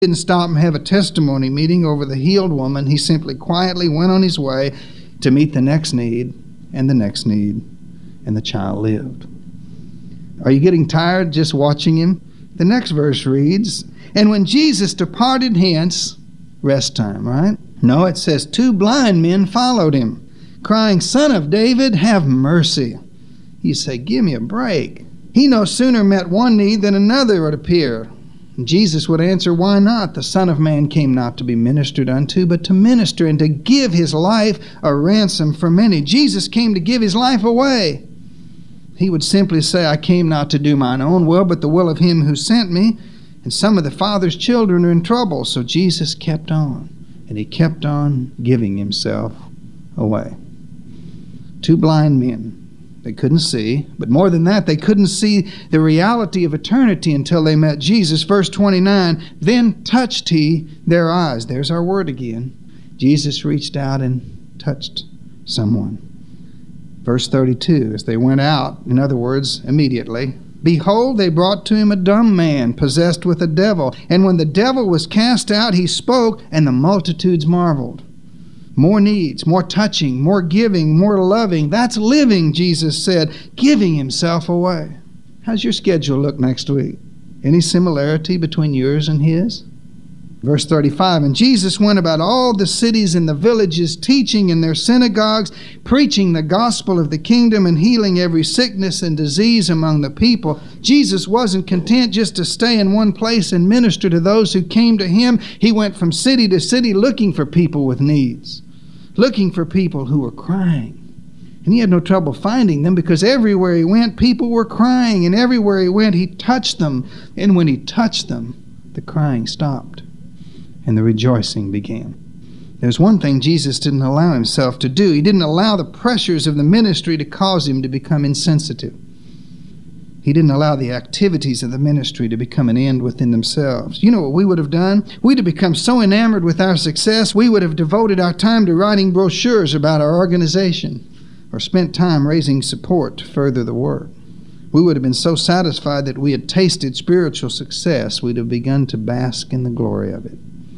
Didn't stop and have a testimony meeting over the healed woman. He simply quietly went on his way to meet the next need and the next need, and the child lived. Are you getting tired just watching him? The next verse reads, "And when Jesus departed hence," rest time, right? No, it says, "two blind men followed him, crying, 'Son of David, have mercy.'" You say, give me a break. He no sooner met one need than another would appear. And Jesus would answer, "Why not? The Son of Man came not to be ministered unto, but to minister and to give his life a ransom for many." Jesus came to give his life away. He would simply say, "I came not to do mine own will, but the will of him who sent me." And some of the Father's children are in trouble. So Jesus kept on, and he kept on giving himself away. Two blind men. They couldn't see, but more than that, they couldn't see the reality of eternity until they met Jesus. Verse 29, "Then touched he their eyes." There's our word again. Jesus reached out and touched someone. Verse 32, as they went out, in other words, immediately, "Behold, they brought to him a dumb man, possessed with a devil. And when the devil was cast out, he spoke, and the multitudes marveled." More needs, more touching, more giving, more loving. That's living, Jesus said, giving himself away. How's your schedule look next week? Any similarity between yours and his? Verse 35, "And Jesus went about all the cities and the villages, teaching in their synagogues, preaching the gospel of the kingdom, and healing every sickness and disease among the people." Jesus wasn't content just to stay in one place and minister to those who came to him. He went from city to city looking for people with needs, looking for people who were crying. And he had no trouble finding them, because everywhere he went, people were crying, and everywhere he went, he touched them. And when he touched them, the crying stopped, and the rejoicing began. There's one thing Jesus didn't allow himself to do. He didn't allow the pressures of the ministry to cause him to become insensitive. He didn't allow the activities of the ministry to become an end within themselves. You know what we would have done? We'd have become so enamored with our success, we would have devoted our time to writing brochures about our organization, or spent time raising support to further the work. We would have been so satisfied that we had tasted spiritual success, we'd have begun to bask in the glory of it.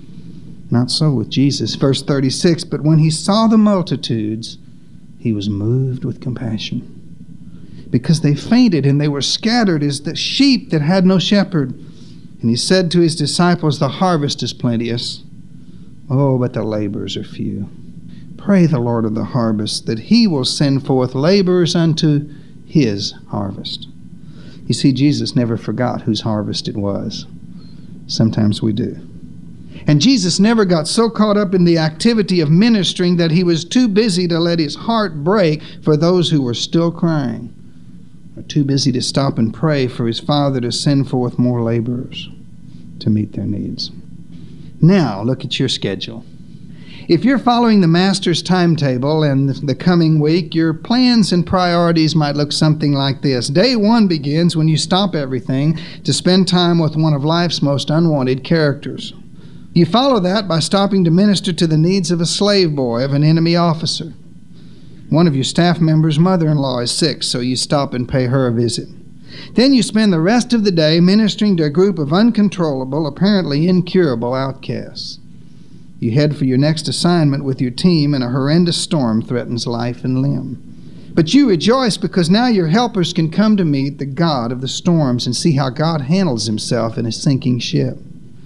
Not so with Jesus. Verse 36, "But when he saw the multitudes, he was moved with compassion, because they fainted and they were scattered as the sheep that had no shepherd. And he said to his disciples, 'The harvest is plenteous, oh, but the laborers are few. Pray the Lord of the harvest that he will send forth laborers unto his harvest.'" You see, Jesus never forgot whose harvest it was. Sometimes we do. And Jesus never got so caught up in the activity of ministering that he was too busy to let his heart break for those who were still crying, or too busy to stop and pray for his Father to send forth more laborers to meet their needs. Now, look at your schedule. If you're following the Master's timetable and the coming week, your plans and priorities might look something like this. Day one begins when you stop everything to spend time with one of life's most unwanted characters. You follow that by stopping to minister to the needs of a slave boy of an enemy officer. One of your staff members' mother-in-law is sick, so you stop and pay her a visit. Then you spend the rest of the day ministering to a group of uncontrollable, apparently incurable outcasts. You head for your next assignment with your team, and a horrendous storm threatens life and limb. But you rejoice because now your helpers can come to meet the God of the storms and see how God handles himself in a sinking ship.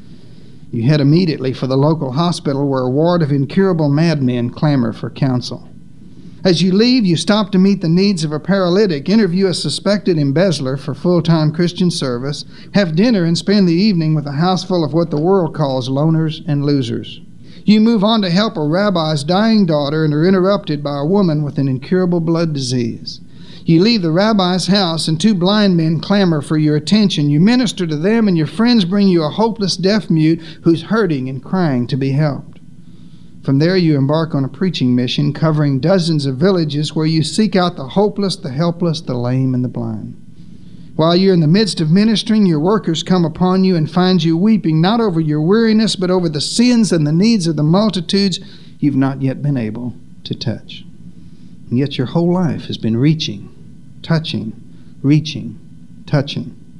You head immediately for the local hospital where a ward of incurable madmen clamor for counsel. As you leave, you stop to meet the needs of a paralytic, interview a suspected embezzler for full-time Christian service, have dinner, and spend the evening with a house full of what the world calls loners and losers. You move on to help a rabbi's dying daughter and are interrupted by a woman with an incurable blood disease. You leave the rabbi's house and two blind men clamor for your attention. You minister to them and your friends bring you a hopeless deaf mute who's hurting and crying to be helped. From there you embark on a preaching mission covering dozens of villages where you seek out the hopeless, the helpless, the lame, and the blind. While you're in the midst of ministering, your workers come upon you and find you weeping not over your weariness but over the sins and the needs of the multitudes you've not yet been able to touch. And yet your whole life has been reaching, touching, reaching, touching.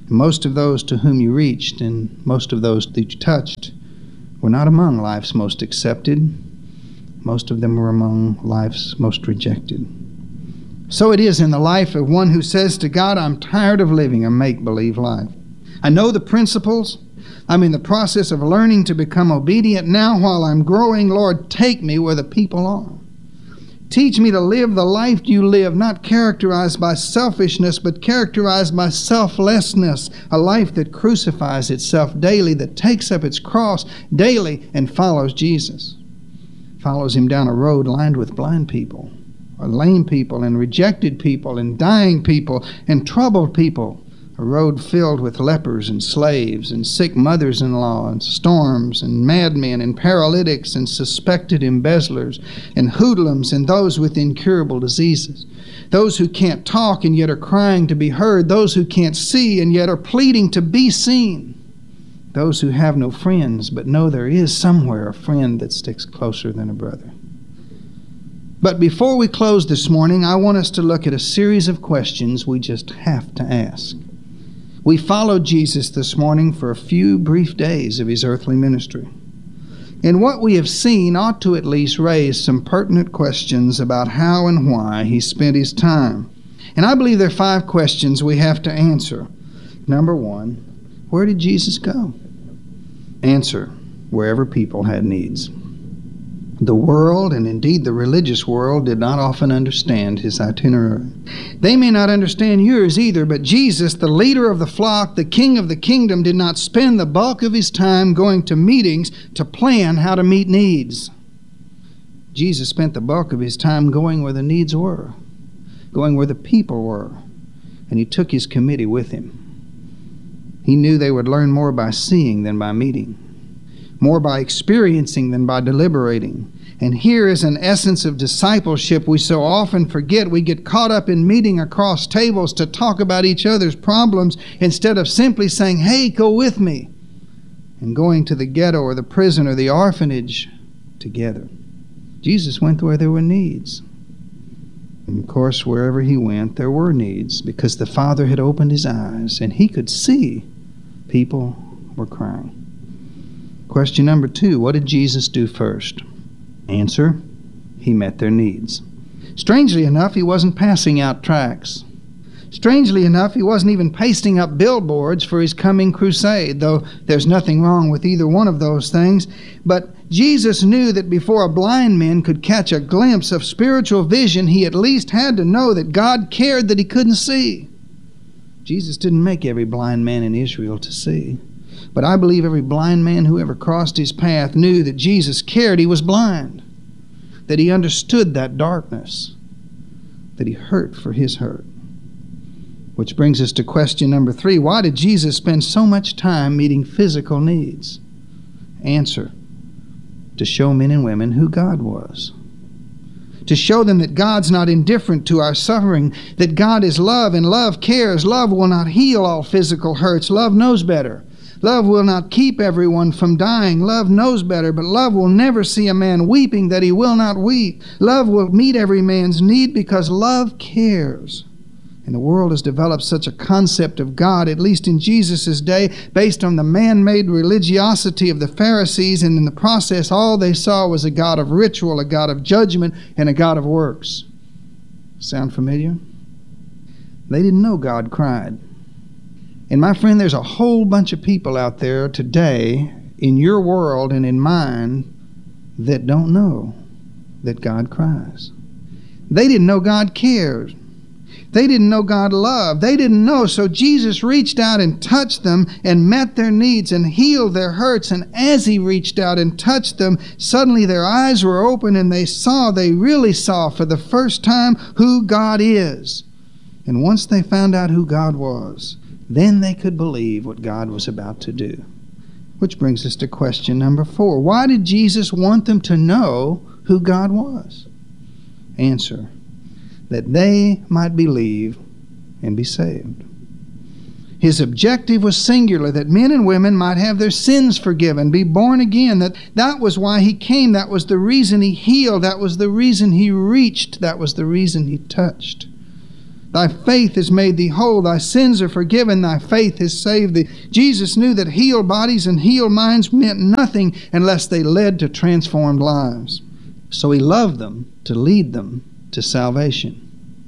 Most of those to whom you reached and most of those that you touched were not among life's most accepted. Most of them were among life's most rejected. So it is in the life of one who says to God, I'm tired of living a make-believe life. I know the principles. I'm in the process of learning to become obedient now while I'm growing. Lord, take me where the people are. Teach me to live the life you live, not characterized by selfishness, but characterized by selflessness, a life that crucifies itself daily, that takes up its cross daily and follows Jesus. Follows him down a road lined with blind people, or lame people, and rejected people, and dying people, and troubled people. A road filled with lepers and slaves and sick mothers-in-law and storms and madmen and paralytics and suspected embezzlers and hoodlums and those with incurable diseases. Those who can't talk and yet are crying to be heard. Those who can't see and yet are pleading to be seen. Those who have no friends but know there is somewhere a friend that sticks closer than a brother. But before we close this morning, I want us to look at a series of questions we just have to ask. We followed Jesus this morning for a few brief days of his earthly ministry. And what we have seen ought to at least raise some pertinent questions about how and why he spent his time. And I believe there are 5 questions we have to answer. Number 1, where did Jesus go? Answer, wherever people had needs. The world, and indeed the religious world, did not often understand his itinerary. They may not understand yours either, but Jesus, the leader of the flock, the king of the kingdom, did not spend the bulk of his time going to meetings to plan how to meet needs. Jesus spent the bulk of his time going where the needs were, going where the people were, and he took his committee with him. He knew they would learn more by seeing than by meeting, more by experiencing than by deliberating. And here is an essence of discipleship we so often forget. We get caught up in meeting across tables to talk about each other's problems instead of simply saying, hey, go with me, and going to the ghetto or the prison or the orphanage together. Jesus went where there were needs. And of course, wherever he went, there were needs because the Father had opened his eyes and he could see people were crying. Question number 2, what did Jesus do first? Answer, he met their needs. Strangely enough, he wasn't passing out tracts. Strangely enough, he wasn't even pasting up billboards for his coming crusade, though there's nothing wrong with either one of those things. But Jesus knew that before a blind man could catch a glimpse of spiritual vision, he at least had to know that God cared that he couldn't see. Jesus didn't make every blind man in Israel to see. But I believe every blind man who ever crossed his path knew that Jesus cared he was blind, that he understood that darkness, that he hurt for his hurt. Which brings us to question number 3. Why did Jesus spend so much time meeting physical needs? Answer, to show men and women who God was. To show them that God's not indifferent to our suffering, that God is love and love cares. Love will not heal all physical hurts. Love knows better. Love will not keep everyone from dying. Love knows better, but love will never see a man weeping that he will not weep. Love will meet every man's need because love cares. And the world has developed such a concept of God, at least in Jesus' day, based on the man-made religiosity of the Pharisees, and in the process all they saw was a God of ritual, a God of judgment, and a God of works. Sound familiar? They didn't know God cried. And my friend, there's a whole bunch of people out there today in your world and in mine that don't know that God cries. They didn't know God cared. They didn't know God loved. They didn't know. So Jesus reached out and touched them and met their needs and healed their hurts. And as he reached out and touched them, suddenly their eyes were open and they really saw for the first time who God is. And once they found out who God was, then they could believe what God was about to do. Which brings us to question number 4. Why did Jesus want them to know who God was? Answer, that they might believe and be saved. His objective was singular, that men and women might have their sins forgiven, be born again. That was why he came. That was the reason he healed. That was the reason he reached. That was the reason he touched. Thy faith has made thee whole. Thy sins are forgiven. Thy faith has saved thee. Jesus knew that healed bodies and healed minds meant nothing unless they led to transformed lives. So he loved them to lead them to salvation.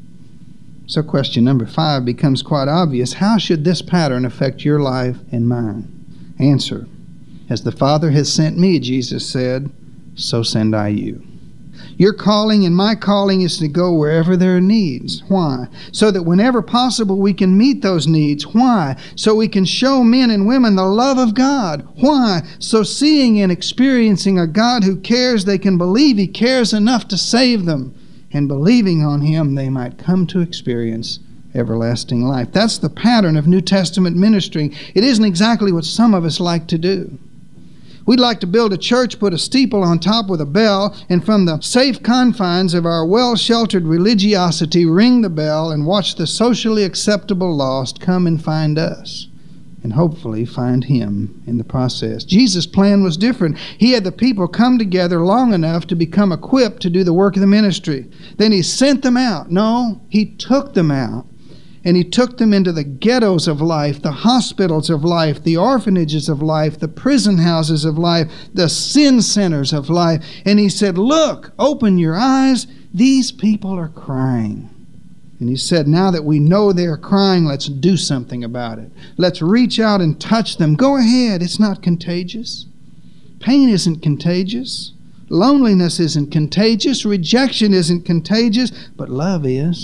So question number 5 becomes quite obvious. How should this pattern affect your life and mine? Answer: as the Father has sent me, Jesus said, so send I you. Your calling and my calling is to go wherever there are needs. Why? So that whenever possible we can meet those needs. Why? So we can show men and women the love of God. Why? So seeing and experiencing a God who cares, they can believe He cares enough to save them. And believing on Him, they might come to experience everlasting life. That's the pattern of New Testament ministry. It isn't exactly what some of us like to do. We'd like to build a church, put a steeple on top with a bell, and from the safe confines of our well-sheltered religiosity ring the bell and watch the socially acceptable lost come and find us, and hopefully find Him in the process. Jesus' plan was different. He had the people come together long enough to become equipped to do the work of the ministry. Then He sent them out. No, He took them out. And He took them into the ghettos of life, the hospitals of life, the orphanages of life, the prison houses of life, the sin centers of life. And He said, look, open your eyes. These people are crying. And He said, now that we know they're crying, let's do something about it. Let's reach out and touch them. Go ahead. It's not contagious. Pain isn't contagious. Loneliness isn't contagious. Rejection isn't contagious. But love is.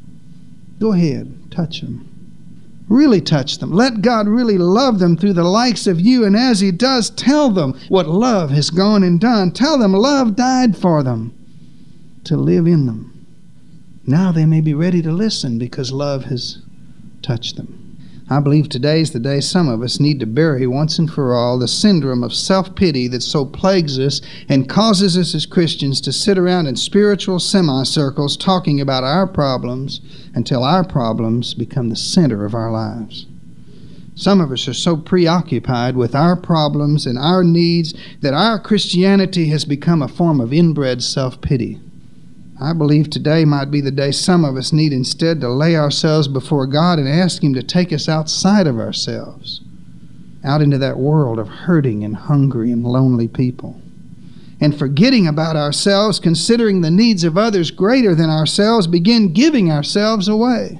Go ahead. Touch them. Really touch them. Let God really love them through the likes of you. And as He does, tell them what love has gone and done. Tell them love died for them to live in them. Now they may be ready to listen because love has touched them. I believe today's the day some of us need to bury once and for all the syndrome of self-pity that so plagues us and causes us as Christians to sit around in spiritual semicircles talking about our problems until our problems become the center of our lives. Some of us are so preoccupied with our problems and our needs that our Christianity has become a form of inbred self-pity. I believe today might be the day some of us need instead to lay ourselves before God and ask Him to take us outside of ourselves, out into that world of hurting and hungry and lonely people. And forgetting about ourselves, considering the needs of others greater than ourselves, begin giving ourselves away.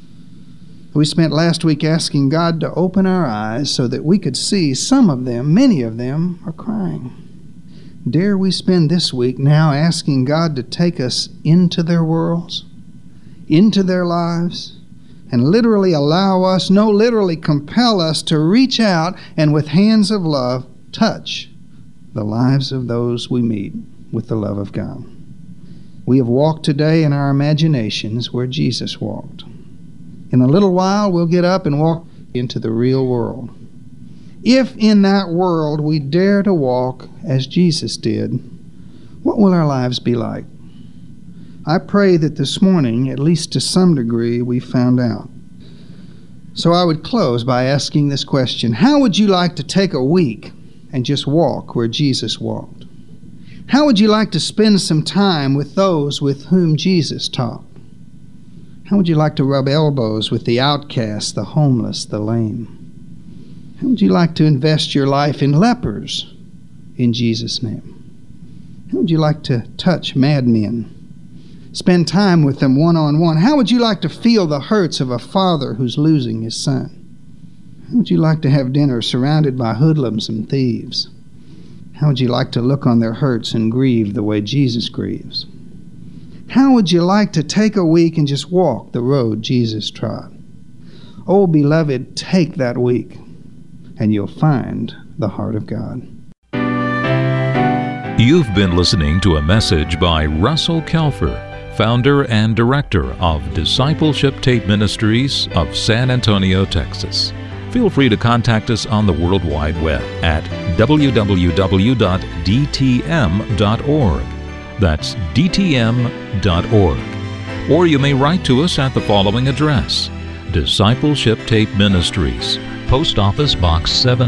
We spent last week asking God to open our eyes so that we could see some of them, many of them, are crying. Dare we spend this week now asking God to take us into their worlds, into their lives, and literally allow us, no, literally compel us to reach out and with hands of love touch the lives of those we meet with the love of God. We have walked today in our imaginations where Jesus walked. In a little while, we'll get up and walk into the real world. If in that world we dare to walk as Jesus did, what will our lives be like? I pray that this morning, at least to some degree, we found out. So I would close by asking this question: how would you like to take a week and just walk where Jesus walked? How would you like to spend some time with those with whom Jesus talked? How would you like to rub elbows with the outcast, the homeless, the lame? How would you like to invest your life in lepers in Jesus' name? How would you like to touch madmen? Spend time with them one-on-one? How would you like to feel the hurts of a father who's losing his son? How would you like to have dinner surrounded by hoodlums and thieves? How would you like to look on their hurts and grieve the way Jesus grieves? How would you like to take a week and just walk the road Jesus trod? Oh, beloved, take that week, and you'll find the heart of God. You've been listening to a message by Russell Kelfer, founder and director of Discipleship Tape Ministries of San Antonio, Texas. Feel free to contact us on the World Wide Web at www.dtm.org. That's dtm.org. Or you may write to us at the following address: Discipleship Tape Ministries, Post Office Box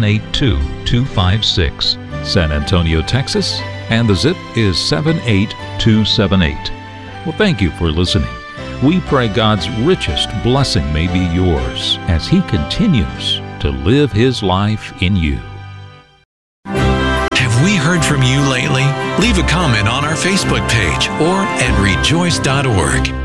782256, San Antonio, Texas, and the zip is 78278. Well, thank you for listening. We pray God's richest blessing may be yours as He continues to live His life in you. Have we heard from you lately? Leave a comment on our Facebook page or at rejoice.org.